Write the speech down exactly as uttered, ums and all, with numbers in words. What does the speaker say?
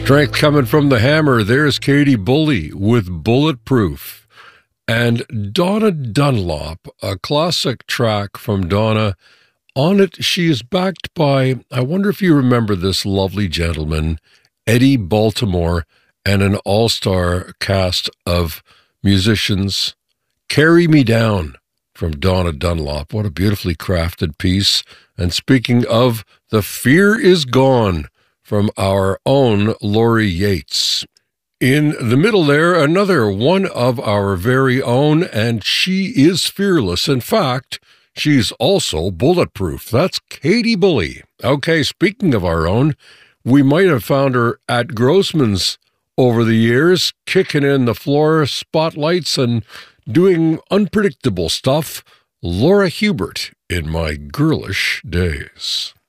Strength coming from the hammer. There's Katie Bully with Bulletproof. And Donna Dunlop, a classic track from Donna. On it, she is backed by, I wonder if you remember this lovely gentleman, Eddie Baltimore, and an all-star cast of musicians. Carry Me Down from Donna Dunlop. What a beautifully crafted piece. And speaking of, The Fear Is Gone from our own Laurie Yates. In the middle there, another one of our very own, and she is fearless. In fact, she's also bulletproof. That's Katie Bully. Okay, speaking of our own, we might have found her at Grossman's over the years, kicking in the floor spotlights and doing unpredictable stuff. Laura Hubert in My Girlish Days.